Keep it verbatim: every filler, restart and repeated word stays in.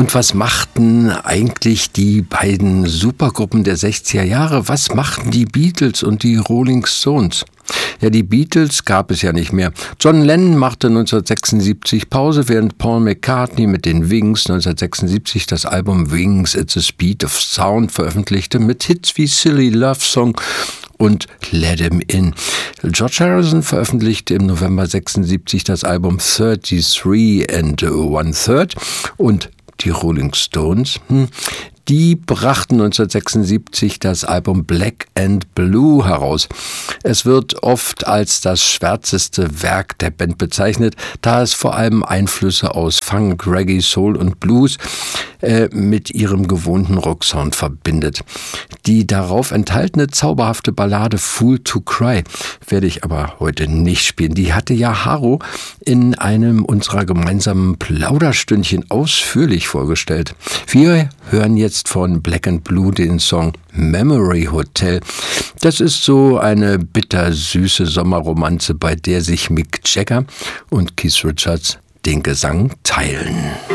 Und was machten eigentlich die beiden Supergruppen der sechziger Jahre? Was machten die Beatles und die Rolling Stones? Ja, die Beatles gab es ja nicht mehr. John Lennon machte neunzehnhundertsechsundsiebzig Pause, während Paul McCartney mit den Wings neunzehnhundertsechsundsiebzig das Album Wings at the Speed of Sound veröffentlichte, mit Hits wie Silly Love Song und Let 'Em In. George Harrison veröffentlichte im November sechsundsiebzig das Album thirty-three and one third und die Rolling Stones, hm, die brachten neunzehnhundertsechsundsiebzig das Album Black and Blue heraus. Es wird oft als das schwärzeste Werk der Band bezeichnet, da es vor allem Einflüsse aus Funk, Reggae, Soul und Blues äh, mit ihrem gewohnten Rocksound verbindet. Die darauf enthaltene zauberhafte Ballade Fool to Cry werde ich aber heute nicht spielen. Die hatte ja Haro in einem unserer gemeinsamen Plauderstündchen ausführlich vorgestellt. Wir hören jetzt von Black and Blue den Song Memory Hotel. Das ist so eine bittersüße Sommerromanze, bei der sich Mick Jagger und Keith Richards den Gesang teilen.